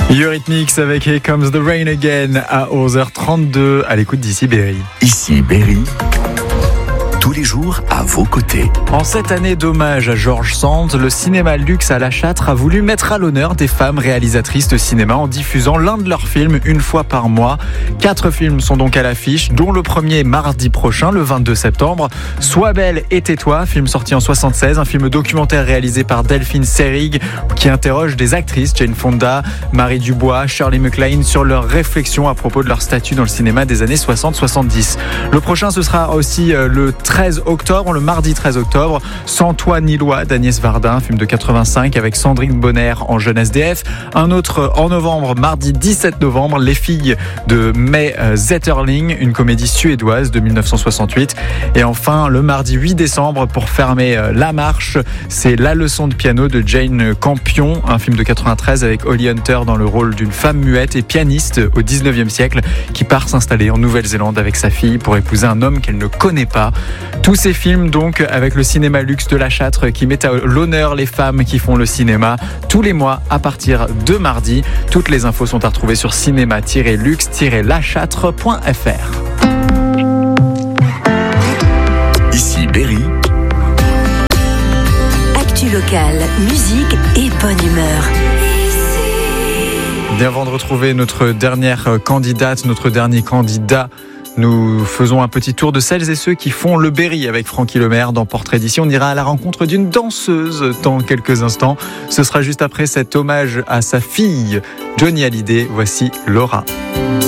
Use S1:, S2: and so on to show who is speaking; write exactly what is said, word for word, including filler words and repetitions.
S1: Eurythmics avec Here Comes the Rain Again à onze heures trente-deux à l'écoute d'Ici Berry.
S2: Ici Berry, tous les jours à vos côtés.
S1: En cette année d'hommage à George Sand, le cinéma Luxe à La Châtre a voulu mettre à l'honneur des femmes réalisatrices de cinéma en diffusant l'un de leurs films une fois par mois. Quatre films sont donc à l'affiche, dont le premier mardi prochain, le vingt-deux septembre. Sois belle et tais-toi, film sorti en soixante-seize, un film documentaire réalisé par Delphine Seyrig qui interroge des actrices, Jane Fonda, Marie Dubois, Shirley MacLaine, sur leurs réflexions à propos de leur statut dans le cinéma des années soixante soixante-dix. Le prochain, ce sera aussi le treize octobre, le mardi treize octobre, Sans toi ni loi d'Agnès Varda, film de quatre-vingt-cinq avec Sandrine Bonner en jeune S D F. Un autre en novembre, mardi dix-sept novembre, Les filles de May Zetterling, une comédie suédoise de dix-neuf cent soixante-huit. Et enfin, le mardi huit décembre, pour fermer la marche, c'est La leçon de piano de Jane Campion, un film de quatre-vingt-treize avec Holly Hunter dans le rôle d'une femme muette et pianiste au dix-neuvième siècle qui part s'installer en Nouvelle-Zélande avec sa fille pour épouser un homme qu'elle ne connaît pas. Tous ces films donc avec le cinéma Luxe de La Châtre qui met à l'honneur les femmes qui font le cinéma tous les mois à partir de mardi. Toutes les infos sont à retrouver sur cinéma luxe lachâtre point f r.
S2: Ici Berry.
S3: Actu locale, musique et bonne humeur.
S1: Bien avant de retrouver notre dernière candidate, notre dernier candidat, nous faisons un petit tour de celles et ceux qui font le Berry avec Francky Lemaire dans Portrait d'ici. On ira à la rencontre d'une danseuse dans quelques instants. Ce sera juste après cet hommage à sa fille, Johnny Hallyday. Voici Laura.